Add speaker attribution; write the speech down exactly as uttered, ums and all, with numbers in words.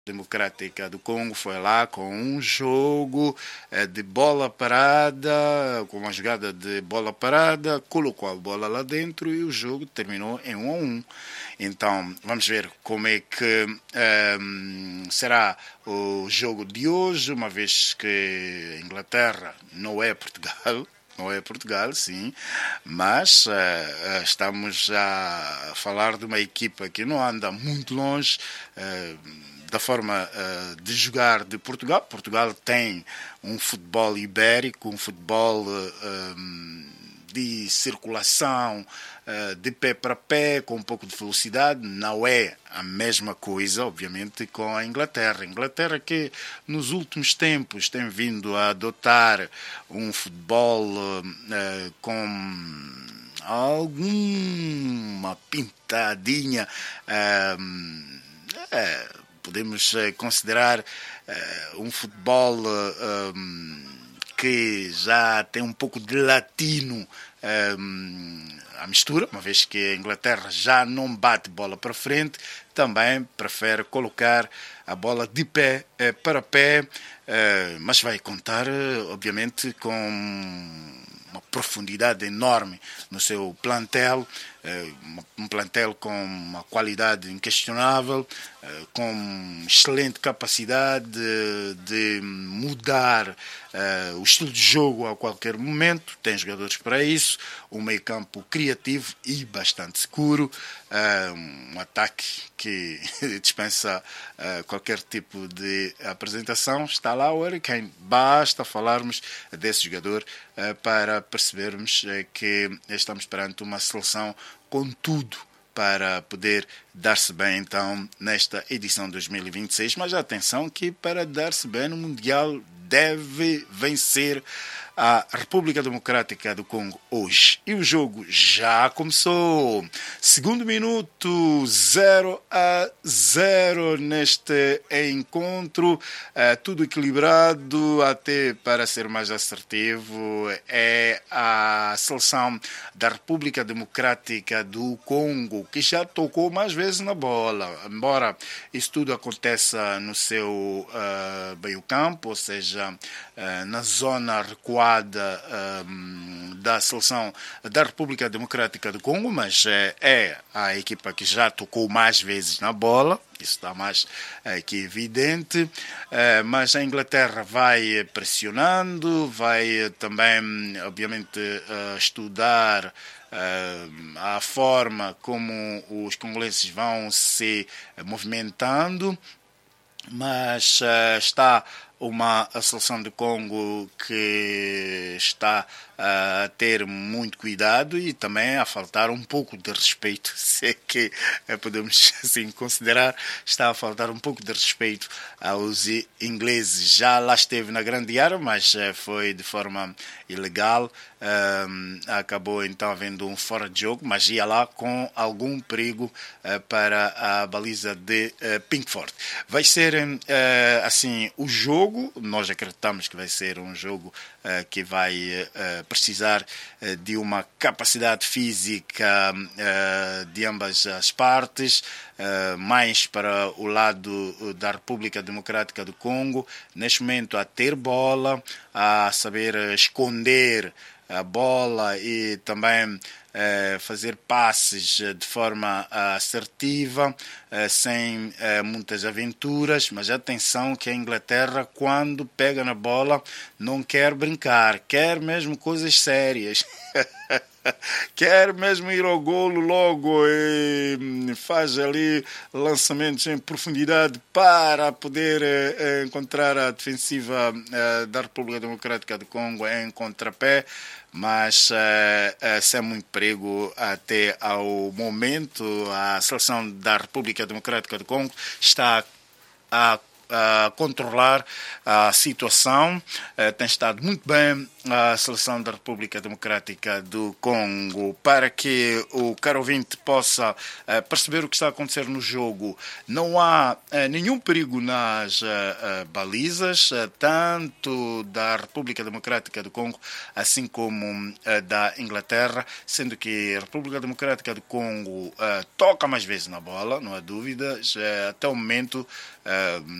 Speaker 1: Democrática do Congo foi lá com um jogo eh, de bola parada, com uma jogada de bola parada, colocou a bola lá dentro e o jogo terminou em um a um. Então, vamos ver como é que eh, será o jogo de hoje, uma vez que a Inglaterra não é Portugal. Não é Portugal, sim, mas uh, estamos a falar de uma equipa que não anda muito longe uh, da forma uh, de jogar de Portugal. Portugal tem um futebol ibérico, um futebol uh, um, de circulação, uh, de pé para pé, com um pouco de velocidade. Não é a mesma coisa, obviamente, com a Inglaterra. A Inglaterra que nos últimos tempos tem vindo a adotar um futebol uh, com alguma pintadinha, uh, é, podemos uh, considerar uh, um futebol uh, um, que já tem um pouco de latino um, a mistura, uma vez que a Inglaterra já não bate bola para frente, também prefere colocar a bola de pé eh, para pé, eh, mas vai contar, obviamente, com uma profundidade enorme no seu plantel, eh, um plantel com uma qualidade inquestionável, eh, com excelente capacidade de, de mudar eh, o estilo de jogo a qualquer momento, tem jogadores para isso, um meio-campo criativo e bastante seguro, uh, um ataque que dispensa uh, qualquer tipo de apresentação. Está lá o Harry Kane. Basta falarmos desse jogador uh, para percebermos uh, que estamos perante uma seleção com tudo para poder dar-se bem, então, nesta edição de dois mil e vinte e seis. Mas atenção que para dar-se bem no Mundial deve vencer a República Democrática do Congo hoje. E o jogo já começou. Segundo minuto, zero a zero neste encontro. Uh, tudo equilibrado, até para ser mais assertivo, é a seleção da República Democrática do Congo que já tocou mais vezes na bola. Embora isso tudo aconteça no seu uh, meio-campo, ou seja, uh, na zona recuada Um, da seleção da República Democrática do Congo, mas é, é a equipa que já tocou mais vezes na bola, isso está mais é, que evidente, é, mas a Inglaterra vai pressionando, vai também, obviamente, uh, estudar uh, a forma como os congoleses vão se movimentando, mas uh, está uma a seleção do Congo que está a ter muito cuidado e também a faltar um pouco de respeito, se é que podemos assim considerar, está a faltar um pouco de respeito aos ingleses. Já lá esteve na grande área, mas foi de forma ilegal, um, acabou então havendo um fora de jogo, mas ia lá com algum perigo uh, para a baliza de uh, Pickford. Vai ser uh, assim o jogo, nós acreditamos que vai ser um jogo uh, que vai uh, precisar uh, de uma capacidade física uh, de ambas as partes, uh, mais para o lado da República Democrática do Congo, neste momento a ter bola, a saber esconder a bola e também eh, fazer passes de forma assertiva, eh, sem eh, muitas aventuras, mas atenção que a Inglaterra, quando pega na bola, não quer brincar, quer mesmo coisas sérias. Quer mesmo ir ao golo logo e faz ali lançamentos em profundidade para poder eh, encontrar a defensiva eh, da República Democrática do Congo em contrapé, mas eh, eh, sem muito perigo até ao momento. A seleção da República Democrática do Congo está a uh, controlar a situação. Uh, tem estado muito bem a seleção da República Democrática do Congo. Para que o caro ouvinte possa uh, perceber o que está a acontecer no jogo, não há uh, nenhum perigo nas uh, uh, balizas, uh, tanto da República Democrática do Congo, assim como uh, da Inglaterra, sendo que a República Democrática do Congo uh, toca mais vezes na bola, não há dúvidas. Uh, até o momento uh,